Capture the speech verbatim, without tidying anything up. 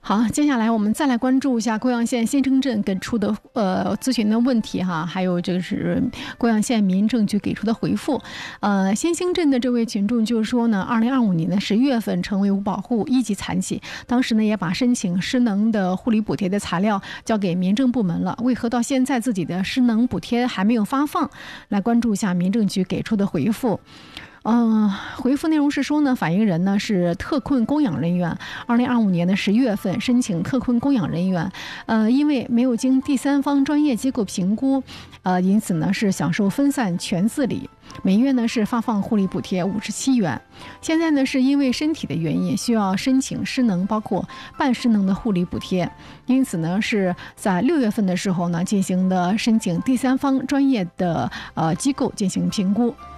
好，接下来我们再来关注一下贵阳县新城镇给出的呃咨询的问题哈，还有这个是贵阳县民政局给出的回复。呃，新兴镇的这位群众就是说呢，二零二五年的十一月份成为无保护一级残疾，当时呢也把申请失能的护理补贴的材料交给民政部门了，为何到现在自己的失能补贴还没有发放？来关注一下民政局给出的回复。嗯、呃，回复内容是说呢，反映人呢是特困供养人员，二零二五年的十一月份申请特困供养人员，呃，因为没有经第三方专业机构评估，呃，因此呢是享受分散全自理，每月呢是发放护理补贴五十七元。现在呢是因为身体的原因需要申请失能，包括半失能的护理补贴，因此呢是在六月份的时候呢进行的申请第三方专业的呃机构进行评估。